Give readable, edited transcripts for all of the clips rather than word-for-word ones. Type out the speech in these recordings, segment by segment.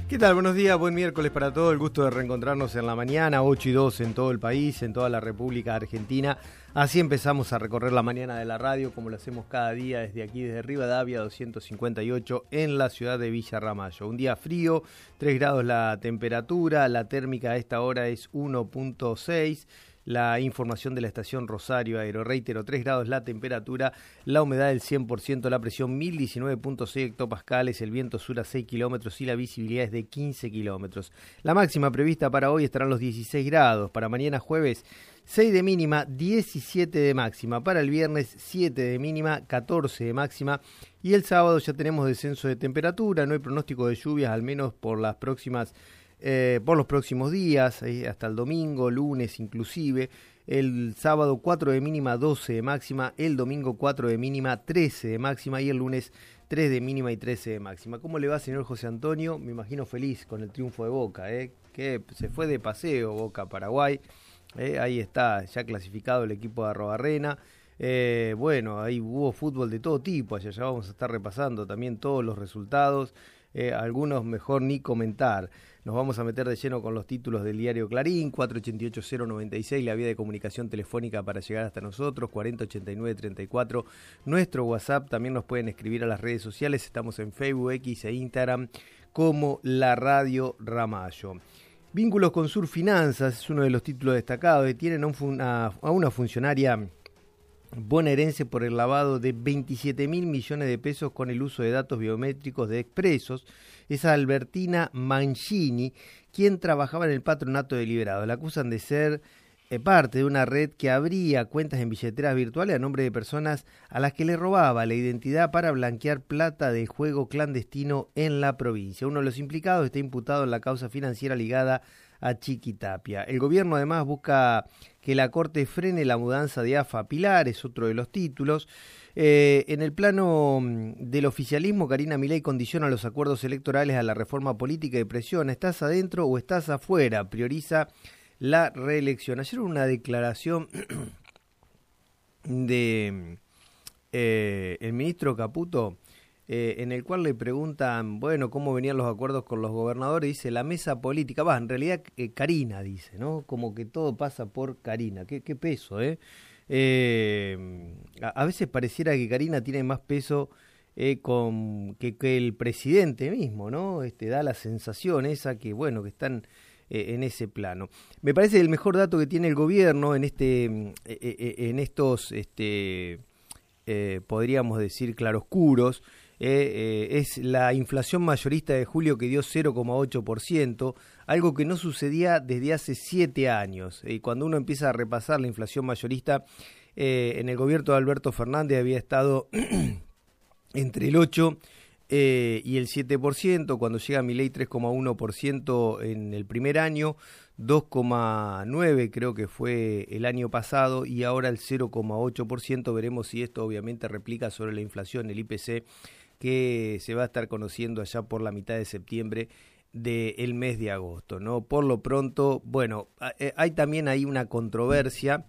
¿Qué tal? Buenos días, buen miércoles para todos. El gusto de reencontrarnos en la mañana, 8:02 en todo el país, en toda la República Argentina. Así empezamos a recorrer la mañana de la radio, como lo hacemos cada día desde aquí, desde Rivadavia 258, en la ciudad de Villa Ramallo. Un día frío, 3 grados la temperatura, la térmica a esta hora es 1.6. La información de la estación Rosario Aero, reitero, 3 grados la temperatura, la humedad del 100%, la presión 1019.6 hectopascales, el viento sur a 6 kilómetros y la visibilidad es de 15 kilómetros. La máxima prevista para hoy estarán los 16 grados, para mañana jueves 6 de mínima, 17 de máxima, para el viernes 7 de mínima, 14 de máxima y el sábado ya tenemos descenso de temperatura, no hay pronóstico de lluvias al menos por los próximos días, hasta el domingo, lunes inclusive. El sábado 4 de mínima, 12 de máxima, el domingo 4 de mínima, 13 de máxima y el lunes 3 de mínima y 13 de máxima. ¿Cómo le va, señor José Antonio? Me imagino feliz con el triunfo de Boca, que se fue de paseo Boca a Paraguay. Ahí está ya clasificado el equipo de Arrobarrena. Bueno, ahí hubo fútbol de todo tipo, allá ya vamos a estar repasando también todos los resultados. Algunos mejor ni comentar. Nos vamos a meter de lleno con los títulos del diario Clarín, 488-096, la vía de comunicación telefónica para llegar hasta nosotros, 4089-34. Nuestro WhatsApp, también nos pueden escribir a las redes sociales, estamos en Facebook, X e Instagram como La Radio Ramallo. Vínculos con Surfinanzas es uno de los títulos destacados, detienen a una funcionaria bonaerense por el lavado de 27.000 millones de pesos con el uso de datos biométricos de expresos. Es Albertina Mancini, quien trabajaba en el patronato de Liberados. La acusan de ser parte de una red que abría cuentas en billeteras virtuales a nombre de personas a las que le robaba la identidad para blanquear plata del juego clandestino en la provincia. Uno de los implicados está imputado en la causa financiera ligada a Chiquitapia. El gobierno además busca que la Corte frene la mudanza de AFA a Pilar, es otro de los títulos. En el plano del oficialismo, Karina Milei condiciona los acuerdos electorales a la reforma política y presiona: ¿estás adentro o estás afuera? Prioriza la reelección. Ayer hubo una declaración de el ministro Caputo, en el cual le preguntan, bueno, cómo venían los acuerdos con los gobernadores. Dice, la mesa política, en realidad Karina dice, ¿no? Como que todo pasa por Karina. Qué peso, a veces pareciera que Karina tiene más peso que el presidente mismo, ¿no? Da la sensación esa que, bueno, que están en ese plano. Me parece el mejor dato que tiene el gobierno en estos podríamos decir claroscuros, es la inflación mayorista de julio, que dio 0,8%, algo que no sucedía desde hace 7 años. Cuando uno empieza a repasar la inflación mayorista, en el gobierno de Alberto Fernández había estado entre el 8% y el 7%, cuando llega Milei 3,1% en el primer año, 2,9% creo que fue el año pasado y ahora el 0,8%. Veremos si esto obviamente replica sobre la inflación, el IPC, que se va a estar conociendo allá por la mitad de septiembre del mes de agosto, ¿no? Por lo pronto, bueno, hay también ahí una controversia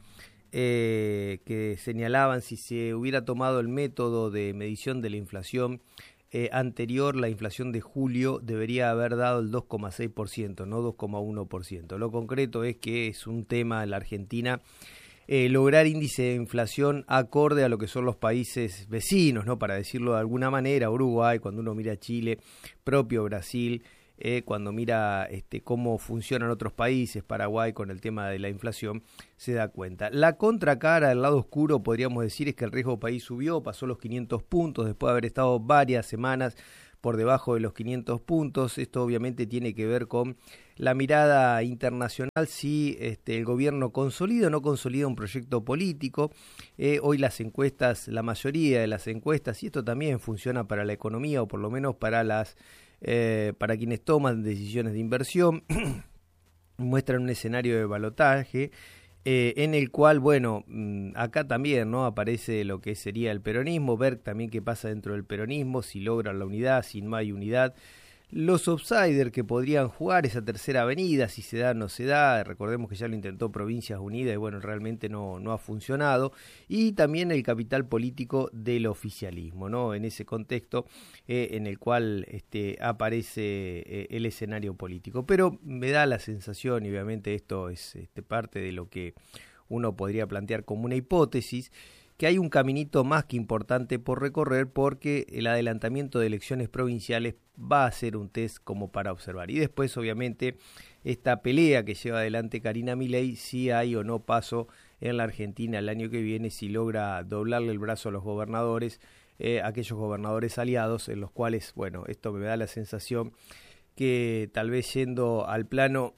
que señalaban si se hubiera tomado el método de medición de la inflación anterior, la inflación de julio debería haber dado el 2,6%, no 2,1%. Lo concreto es que es un tema en la Argentina lograr índice de inflación acorde a lo que son los países vecinos, ¿no? Para decirlo de alguna manera, Uruguay, cuando uno mira Chile, propio Brasil, cuando mira cómo funcionan otros países, Paraguay, con el tema de la inflación, se da cuenta. La contracara, el lado oscuro, podríamos decir, es que el riesgo país subió, pasó los 500 puntos, después de haber estado varias semanas por debajo de los 500 puntos. Esto obviamente tiene que ver con la mirada internacional, si el gobierno consolida o no consolida un proyecto político. Hoy las encuestas, la mayoría de las encuestas, y esto también funciona para la economía, o por lo menos para para quienes toman decisiones de inversión, muestran un escenario de balotaje en el cual, bueno, acá también, ¿no?, aparece lo que sería el peronismo, ver también qué pasa dentro del peronismo, si logran la unidad, si no hay unidad. los outsiders que podrían jugar esa tercera avenida, si se da o no se da, recordemos que ya lo intentó Provincias Unidas y bueno, realmente no ha funcionado, y también el capital político del oficialismo, ¿no? En ese contexto en el cual aparece el escenario político. Pero me da la sensación, y obviamente esto es parte de lo que uno podría plantear como una hipótesis, que hay un caminito más que importante por recorrer, porque el adelantamiento de elecciones provinciales va a ser un test como para observar. Y después, obviamente, esta pelea que lleva adelante Karina Milei, si hay o no paso en la Argentina el año que viene, si logra doblarle el brazo a los gobernadores, aquellos gobernadores aliados, en los cuales, bueno, esto me da la sensación que tal vez yendo al plano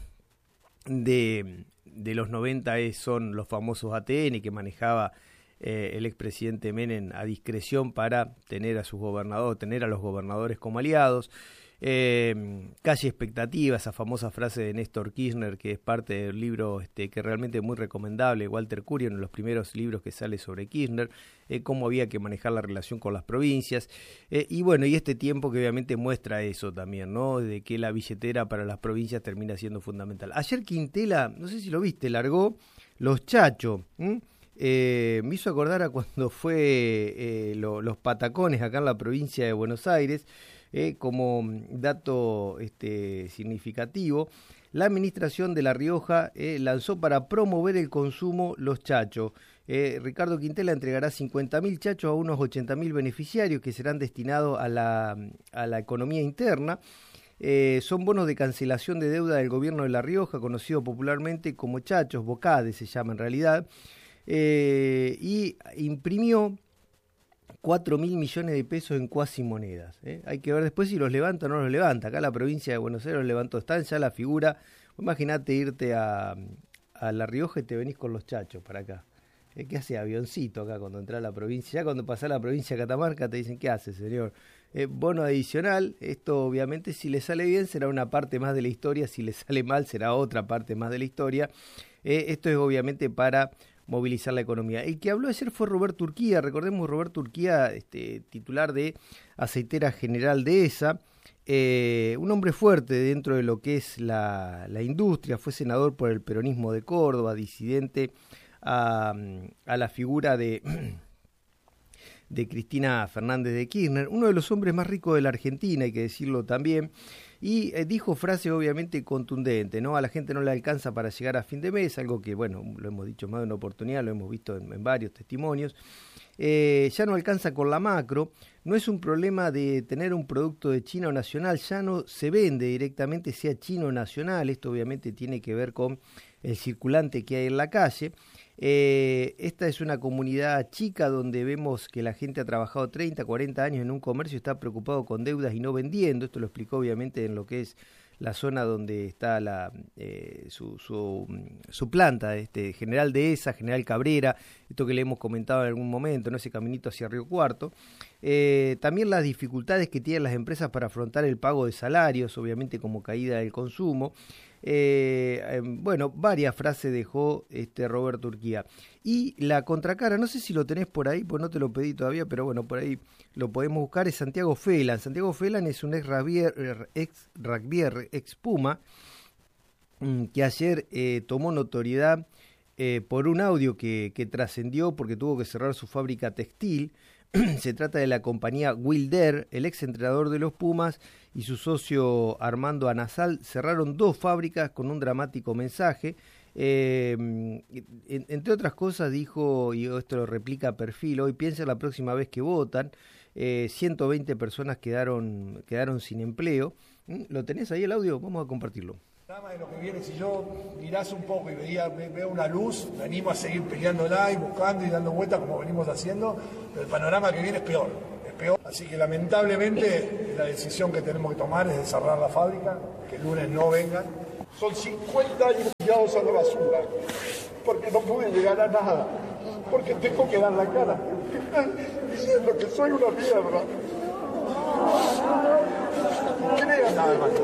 de los 90 son los famosos ATN que manejaba el expresidente Menem a discreción para tener a sus gobernadores, tener a los gobernadores como aliados. Calle Expectativa, esa famosa frase de Néstor Kirchner, que es parte del libro que realmente es muy recomendable, Walter Curio, uno de los primeros libros que sale sobre Kirchner, cómo había que manejar la relación con las provincias, y bueno, y este tiempo que obviamente muestra eso también, ¿no? De que la billetera para las provincias termina siendo fundamental. Ayer Quintela, no sé si lo viste, largó Los Chachos, me hizo acordar a cuando fue los patacones acá en la provincia de Buenos Aires. Como dato significativo, la administración de La Rioja lanzó para promover el consumo Los Chachos. Ricardo Quintela entregará 50.000 chachos a unos 80.000 beneficiarios que serán destinados a la economía interna. Son bonos de cancelación de deuda del gobierno de La Rioja, conocido popularmente como chachos, bocades se llama en realidad, y imprimió 4.000 millones de pesos en cuasimonedas. Hay que ver después si los levanta o no los levanta. Acá la provincia de Buenos Aires los levantó. Están ya la figura. Imagínate irte a La Rioja y te venís con los chachos para acá. ¿Qué hace avioncito acá cuando entra a la provincia? Ya cuando pasás a la provincia de Catamarca te dicen, ¿qué hace, señor? Bono adicional. Esto obviamente si le sale bien será una parte más de la historia. Si le sale mal será otra parte más de la historia. Esto es obviamente para movilizar la economía. El que habló ayer fue Roberto Urquía. Recordemos, Roberto Urquía, titular de Aceitera General Dehesa, un hombre fuerte dentro de lo que es la industria, fue senador por el peronismo de Córdoba, disidente a la figura de Cristina Fernández de Kirchner, uno de los hombres más ricos de la Argentina, hay que decirlo también, y dijo frases obviamente contundentes, ¿no? A la gente no le alcanza para llegar a fin de mes, algo que, bueno, lo hemos dicho más de una oportunidad, lo hemos visto en varios testimonios. Ya no alcanza con la macro, no es un problema de tener un producto de China o nacional, ya no se vende directamente sea chino o nacional, esto obviamente tiene que ver con el circulante que hay en la calle. Esta es una comunidad chica donde vemos que la gente ha trabajado 30, 40 años en un comercio y está preocupado con deudas y no vendiendo. Esto lo explicó obviamente en lo que es la zona donde está su planta, General Dehesa, General Cabrera, esto que le hemos comentado en algún momento, ¿no? Ese caminito hacia Río Cuarto. También las dificultades que tienen las empresas para afrontar el pago de salarios, obviamente como caída del consumo. Bueno, varias frases dejó Roberto Urquía. Y la contracara, no sé si lo tenés por ahí, pues no te lo pedí todavía, pero bueno, por ahí lo podemos buscar, es Santiago Felan. Santiago Felan es un ex rugbyer, ex Puma, que ayer tomó notoriedad por un audio que trascendió porque tuvo que cerrar su fábrica textil. Se trata de la compañía Wilder. El ex entrenador de los Pumas y su socio Armando Anasal cerraron 2 fábricas con un dramático mensaje. Entre otras cosas dijo, y esto lo replica Perfil, hoy piensa la próxima vez que votan, 120 personas quedaron sin empleo. ¿Lo tenés ahí el audio? Vamos a compartirlo. De lo que viene, si yo mirás un poco y veo una luz, venimos a seguir peleándola y buscando y dando vueltas como venimos haciendo, pero el panorama que viene es peor. Así que lamentablemente la decisión que tenemos que tomar es de cerrar la fábrica, que el lunes no vengan. Son 50 años tirados a la basura, porque no pude llegar a nada, porque tengo que dar la cara, diciendo que soy una mierda. Crean nada más.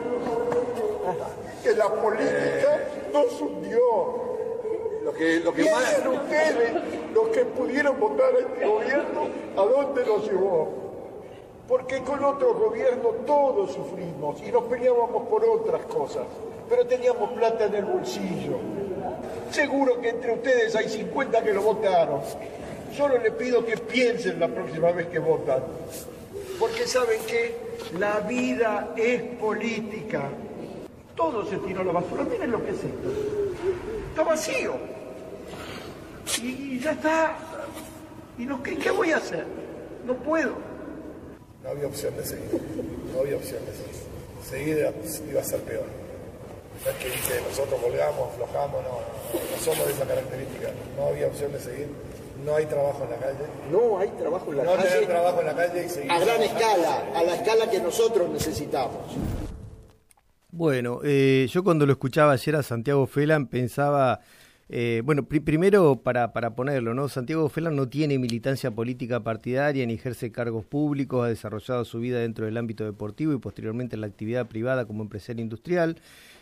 Que la política nos hundió. Lo que piensen ustedes, los que pudieron votar a este gobierno, ¿a dónde nos llevó? Porque con otros gobiernos todos sufrimos y nos peleábamos por otras cosas, pero teníamos plata en el bolsillo. Seguro que entre ustedes hay 50 que lo votaron. Solo les pido que piensen la próxima vez que votan. Porque saben que la vida es política. Todo se tiró a la basura. Miren lo que es esto. Está vacío. Y ya está. ¿Y qué voy a hacer? No puedo. No había opción de seguir. No había opción de seguir. Seguir iba a ser peor. No es que dice, nosotros colgamos, aflojamos, no somos de esa característica. No había opción de seguir. No hay trabajo en la calle. No hay trabajo en la calle. No tener trabajo en la calle y seguir. A gran escala, a la escala que nosotros necesitamos. Bueno, yo cuando lo escuchaba ayer a Santiago Felan pensaba, primero para ponerlo, ¿no? Santiago Felan no tiene militancia política partidaria ni ejerce cargos públicos, ha desarrollado su vida dentro del ámbito deportivo y posteriormente en la actividad privada como empresario industrial.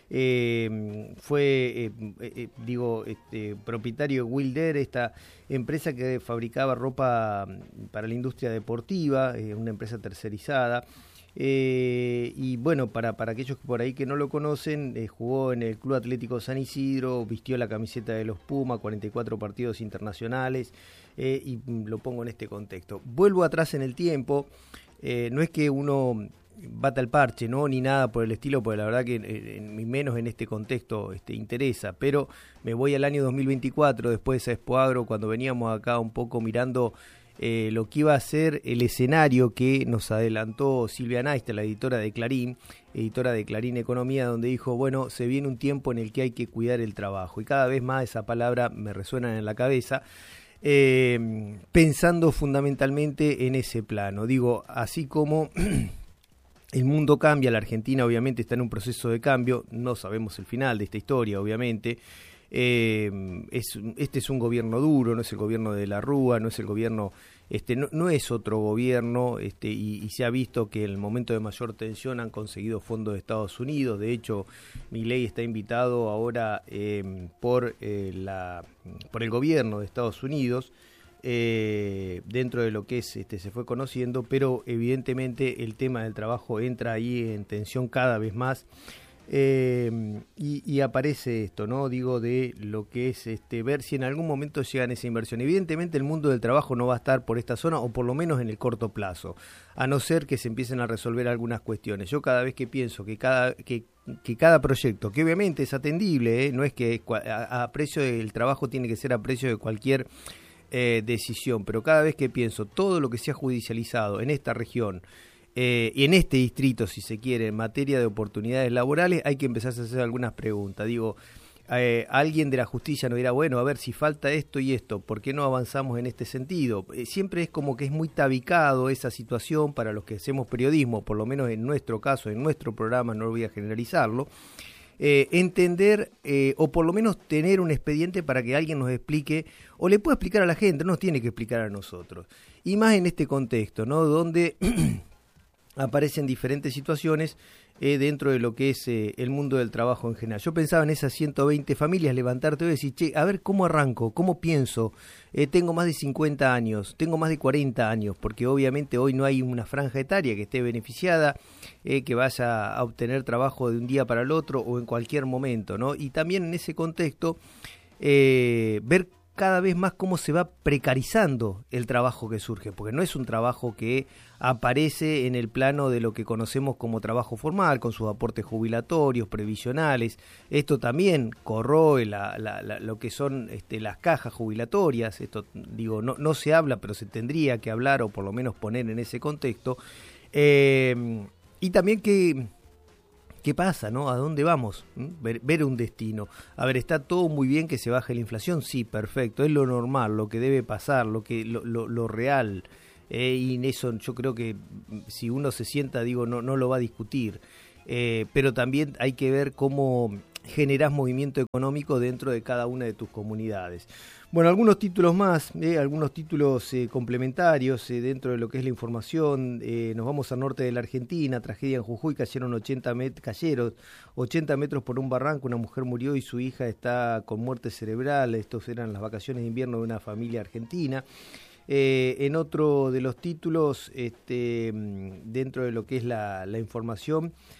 Fue propietario de Wilder, esta empresa que fabricaba ropa para la industria deportiva, una empresa tercerizada. Y bueno, para aquellos que por ahí que no lo conocen, jugó en el Club Atlético San Isidro, vistió la camiseta de los Pumas, 44 partidos internacionales, y lo pongo en este contexto. Vuelvo atrás en el tiempo, no es que uno bata el parche, ¿no? Ni nada por el estilo, porque la verdad que menos en este contexto interesa, pero me voy al año 2024, después de Expo Agro, cuando veníamos acá un poco mirando lo que iba a ser el escenario que nos adelantó Silvia Naister, la editora de Clarín Economía, donde dijo, bueno, se viene un tiempo en el que hay que cuidar el trabajo, y cada vez más esa palabra me resuena en la cabeza, pensando fundamentalmente en ese plano. Digo, así como el mundo cambia, la Argentina obviamente está en un proceso de cambio, no sabemos el final de esta historia, obviamente. Este es un gobierno duro, no es el gobierno de la Rúa, no es el gobierno, no es otro gobierno, y se ha visto que en el momento de mayor tensión han conseguido fondos de Estados Unidos. De hecho, Milei está invitado ahora por el gobierno de Estados Unidos, dentro de lo que es se fue conociendo, pero evidentemente el tema del trabajo entra ahí en tensión cada vez más. Y aparece esto, ¿no? Digo, de lo que es ver si en algún momento llegan esa inversión. Evidentemente el mundo del trabajo no va a estar por esta zona, o por lo menos en el corto plazo, a no ser que se empiecen a resolver algunas cuestiones. Yo cada vez que pienso que cada proyecto, que obviamente es atendible, no es que a precio del trabajo tiene que ser a precio de cualquier decisión, pero cada vez que pienso todo lo que se ha judicializado en esta región, y en este distrito, si se quiere, en materia de oportunidades laborales, hay que empezar a hacer algunas preguntas. Digo, alguien de la justicia nos dirá, bueno, a ver, si falta esto y esto, ¿por qué no avanzamos en este sentido? Siempre es como que es muy tabicado esa situación para los que hacemos periodismo, por lo menos en nuestro caso, en nuestro programa, no voy a generalizarlo, entender o por lo menos tener un expediente para que alguien nos explique, o le pueda explicar a la gente, no nos tiene que explicar a nosotros. Y más en este contexto, ¿no? Donde aparecen diferentes situaciones dentro de lo que es el mundo del trabajo en general. Yo pensaba en esas 120 familias, levantarte y decir, che, a ver cómo arranco, cómo pienso, tengo más de 50 años, tengo más de 40 años, porque obviamente hoy no hay una franja etaria que esté beneficiada, que vaya a obtener trabajo de un día para el otro o en cualquier momento, ¿no? Y también en ese contexto, ver cada vez más cómo se va precarizando el trabajo que surge, porque no es un trabajo que aparece en el plano de lo que conocemos como trabajo formal, con sus aportes jubilatorios, previsionales. Esto también corroe lo que son las cajas jubilatorias. Esto, digo, no se habla, pero se tendría que hablar, o por lo menos poner en ese contexto. Y también ¿qué pasa, no? ¿A dónde vamos? Ver un destino. A ver, está todo muy bien que se baje la inflación, sí, perfecto, es lo normal, lo que debe pasar, lo real. Y en eso yo creo que si uno se sienta, digo, no lo va a discutir. Pero también hay que ver cómo generás movimiento económico dentro de cada una de tus comunidades. Bueno, algunos títulos más, algunos títulos complementarios dentro de lo que es la información. Nos vamos al norte de la Argentina, tragedia en Jujuy, cayeron 80 metros por un barranco, una mujer murió y su hija está con muerte cerebral. Estos eran las vacaciones de invierno de una familia argentina. En otro de los títulos, dentro de lo que es la información,